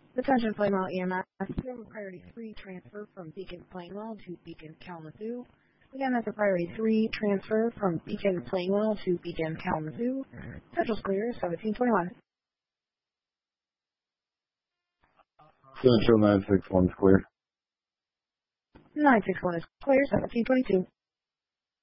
Attention Plainwell EMS. Priority 3 transfer from Beacon Plainwell to Beacon Kalamazoo. Again, that's a Priority 3 transfer from Beacon Plainwell to Beacon Kalamazoo. Central's clear, 1721. Central 961 is clear. 961 is clear, 1722.